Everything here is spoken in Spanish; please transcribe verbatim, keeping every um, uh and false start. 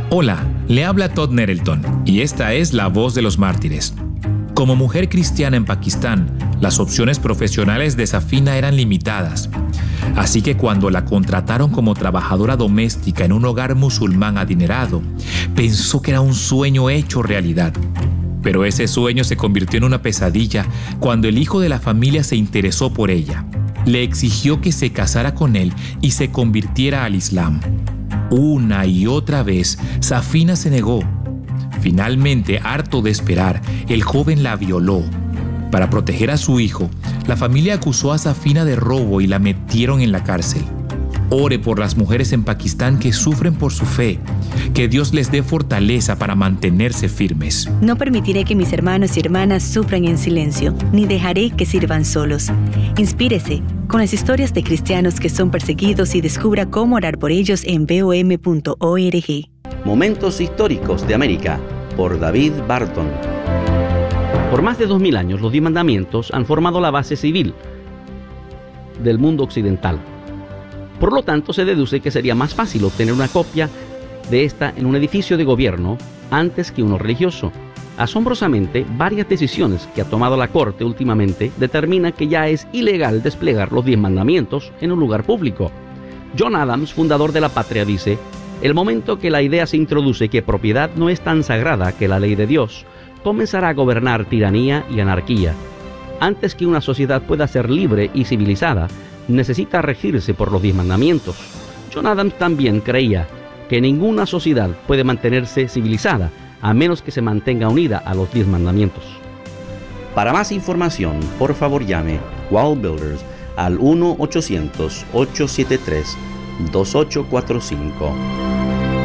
Hola, le habla Todd Nettleton y esta es La Voz de los Mártires. Como mujer cristiana en Pakistán, las opciones profesionales de Safina eran limitadas. Así que cuando la contrataron como trabajadora doméstica en un hogar musulmán adinerado, pensó que era un sueño hecho realidad. Pero ese sueño se convirtió en una pesadilla cuando el hijo de la familia se interesó por ella. Le exigió que se casara con él y se convirtiera al Islam. Una y otra vez, Safina se negó. Finalmente, harto de esperar, el joven la violó. Para proteger a su hijo, la familia acusó a Safina de robo y la metieron en la cárcel. Ore por las mujeres en Pakistán que sufren por su fe. Que Dios les dé fortaleza para mantenerse firmes. No permitiré que mis hermanos y hermanas sufran en silencio, ni dejaré que sirvan solos. Inspírese con las historias de cristianos que son perseguidos y descubra cómo orar por ellos en b o m punto org. Momentos históricos de América, por David Barton. Por más de dos mil años, los Diez Mandamientos han formado la base civil del mundo occidental. Por lo tanto, se deduce que sería más fácil obtener una copia de esta en un edificio de gobierno antes que uno religioso. Asombrosamente, varias decisiones que ha tomado la Corte últimamente determinan que ya es ilegal desplegar los Diez Mandamientos en un lugar público. John Adams, fundador de la Patria, dice: el momento que la idea se introduce que propiedad no es tan sagrada que la ley de Dios, comenzará a gobernar tiranía y anarquía. Antes que una sociedad pueda ser libre y civilizada, necesita regirse por los Diez Mandamientos. John Adams también creía que ninguna sociedad puede mantenerse civilizada a menos que se mantenga unida a los Diez Mandamientos. Para más información, por favor llame Wall Builders al uno ochocientos, ocho siete tres, dos ocho cuatro cinco.